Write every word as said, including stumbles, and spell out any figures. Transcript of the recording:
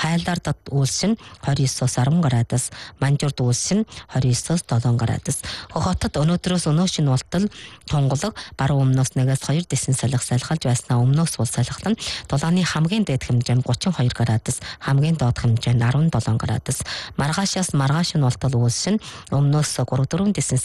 Айлардад үйлс нь двадцать девять-аас ten градус, Манжурд үйлс нь twenty-nine-аас seven градус. Хотод өнөөдрөөс өнөө шинэ болтол тунгалаг баруун өмнөөс one-аас two дэсэн салхи салхалж байснаа өмнөөс бол салхилан дулааны хамгийн дээд хэмжээ нь thirty-two градус, хамгийн доод хэмжээ нь seventeen градус. Маргаашаас маргааш нь болтол үйлс нь өмнөөс three-four дэсэн